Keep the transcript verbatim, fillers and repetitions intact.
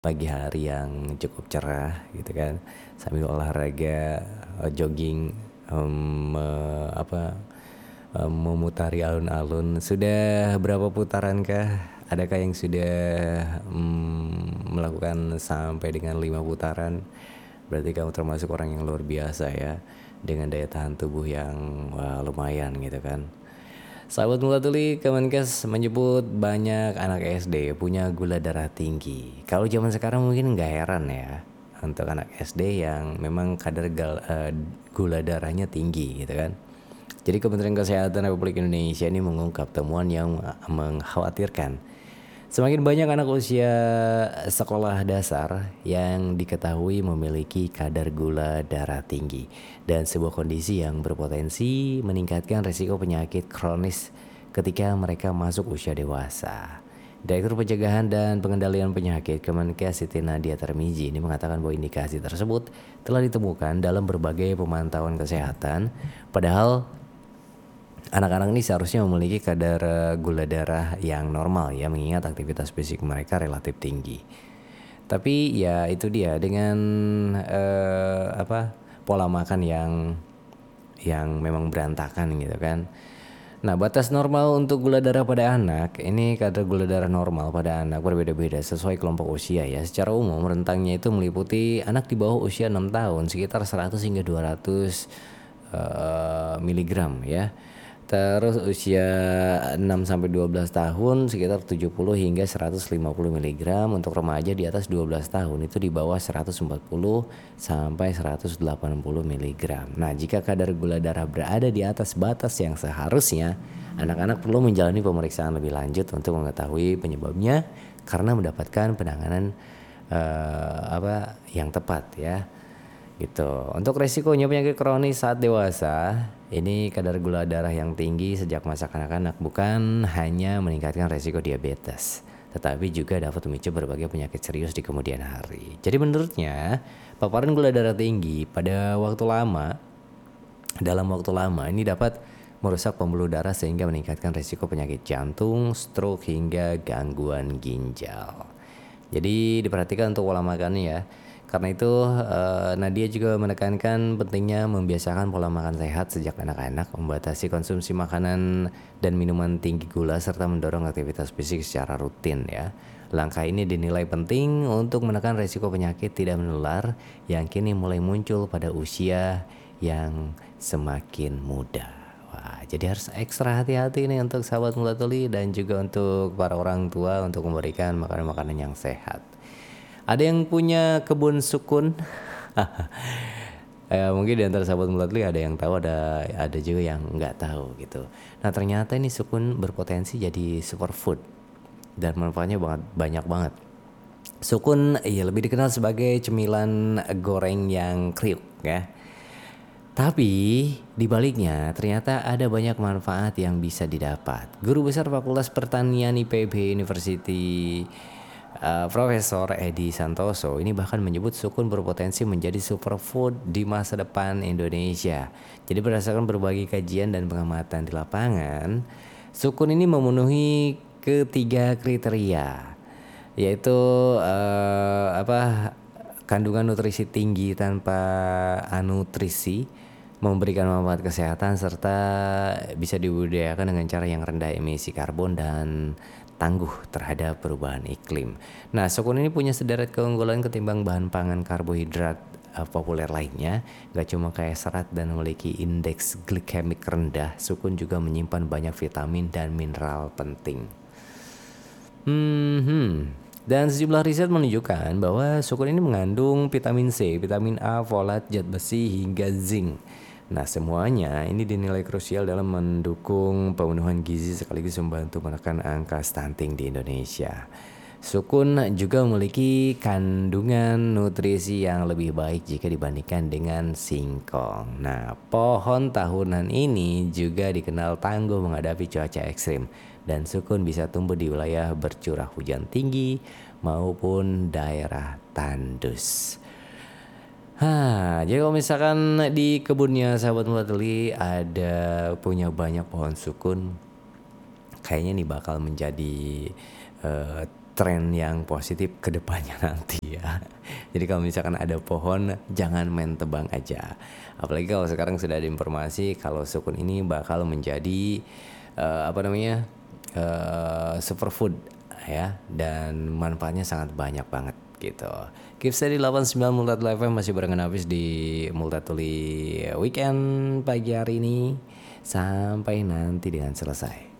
Pagi hari yang cukup cerah gitu kan, sambil olahraga, eee, jogging, mmm, eee, apa, eee, memutari alun-alun. Sudah berapa putarankah? Adakah yang sudah, mmm, melakukan sampai dengan lima putaran? Berarti kamu termasuk orang yang luar biasa ya, dengan daya tahan tubuh yang, wah lumayan gitu kan. Sahabat Mulatuli, Kemenkes menyebut banyak anak S D punya gula darah tinggi. Kalau zaman sekarang mungkin nggak heran ya, untuk anak S D yang memang kadar gal eee, gula darahnya tinggi gitu kan. Jadi Kementerian Kesehatan Republik Indonesia ini mengungkap temuan yang mengkhawatirkan. Semakin banyak anak usia sekolah dasar yang diketahui memiliki kadar gula darah tinggi dan sebuah kondisi yang berpotensi meningkatkan risiko penyakit kronis ketika mereka masuk usia dewasa. Direktur Pencegahan dan Pengendalian Penyakit Kemenkes Siti Nadia Tarmizi ini mengatakan bahwa indikasi tersebut telah ditemukan dalam berbagai pemantauan kesehatan, padahal anak-anak ini seharusnya memiliki kadar eh, gula darah yang normal ya, mengingat aktivitas fisik mereka relatif tinggi. Tapi ya itu dia dengan eh, apa pola makan yang yang memang berantakan gitu kan. Nah, batas normal untuk gula darah pada anak, ini kadar gula darah normal pada anak berbeda-beda sesuai kelompok usia ya. Secara umum rentangnya itu meliputi anak di bawah usia enam tahun sekitar seratus hingga dua ratus eh, miligram ya. Terus usia enam sampai dua belas tahun sekitar tujuh puluh hingga seratus lima puluh miligram, untuk remaja di atas dua belas tahun itu di bawah seratus empat puluh sampai seratus delapan puluh miligram. Nah, jika kadar gula darah berada di atas batas yang seharusnya, anak-anak perlu menjalani pemeriksaan lebih lanjut untuk mengetahui penyebabnya karena mendapatkan penanganan eh, apa yang tepat ya. Gitu. Untuk resikonya penyakit kronis saat dewasa, ini kadar gula darah yang tinggi sejak masa kanak-kanak bukan hanya meningkatkan resiko diabetes, tetapi juga dapat memicu berbagai penyakit serius di kemudian hari. Jadi menurutnya, paparan gula darah tinggi pada waktu lama, dalam waktu lama ini dapat merusak pembuluh darah sehingga meningkatkan resiko penyakit jantung, stroke hingga gangguan ginjal. Jadi diperhatikan untuk pola makannya ya. Karena itu eh, Nadia juga menekankan pentingnya membiasakan pola makan sehat sejak anak-anak, membatasi konsumsi makanan dan minuman tinggi gula serta mendorong aktivitas fisik secara rutin ya. Langkah ini dinilai penting untuk menekan risiko penyakit tidak menular yang kini mulai muncul pada usia yang semakin muda. Wah, jadi harus ekstra hati-hati nih untuk sahabat Mulatuli dan juga untuk para orang tua untuk memberikan makanan-makanan yang sehat. Ada yang punya kebun sukun? Eh, mungkin di antara sahabat Mulatuli ada yang tahu, ada ada juga yang nggak tahu gitu. Nah, ternyata ini sukun berpotensi jadi superfood dan manfaatnya banget banyak banget. Sukun ya lebih dikenal sebagai cemilan goreng yang kriuk ya. Tapi di baliknya ternyata ada banyak manfaat yang bisa didapat. Guru Besar Fakultas Pertanian I P B University uh, Profesor Edi Santoso ini bahkan menyebut sukun berpotensi menjadi superfood di masa depan Indonesia. Jadi berdasarkan berbagai kajian dan pengamatan di lapangan, sukun ini memenuhi ketiga kriteria, yaitu uh, apa kandungan nutrisi tinggi tanpa anutrisi, memberikan manfaat kesehatan, serta bisa dibudidayakan dengan cara yang rendah emisi karbon dan tangguh terhadap perubahan iklim. Nah, sukun ini punya sederet keunggulan ketimbang bahan pangan karbohidrat uh, populer lainnya. Gak cuma kaya serat dan memiliki indeks glikemik rendah, sukun juga menyimpan banyak vitamin dan mineral penting. Hmm, dan sejumlah riset menunjukkan bahwa sukun ini mengandung vitamin C, vitamin A, folat, zat besi, hingga zinc. Nah, semuanya ini dinilai krusial dalam mendukung pemenuhan gizi sekaligus membantu menekan angka stunting di Indonesia. Sukun juga memiliki kandungan nutrisi yang lebih baik jika dibandingkan dengan singkong. Nah, pohon tahunan ini juga dikenal tangguh menghadapi cuaca ekstrim, dan sukun bisa tumbuh di wilayah bercurah hujan tinggi maupun daerah tandus. Hah, jadi kalau misalkan di kebunnya sahabat Mulatuli ada punya banyak pohon sukun, kayaknya nih bakal menjadi uh, tren yang positif ke depannya nanti ya. Jadi kalau misalkan ada pohon, jangan main tebang aja. Apalagi kalau sekarang sudah ada informasi kalau sukun ini bakal menjadi uh, apa namanya uh, superfood ya, dan manfaatnya sangat banyak banget gitu. Keep steady delapan puluh sembilan Multatuli F M masih barengan Hafiz di Multatuli Weekend pagi hari ini sampai nanti dengan selesai.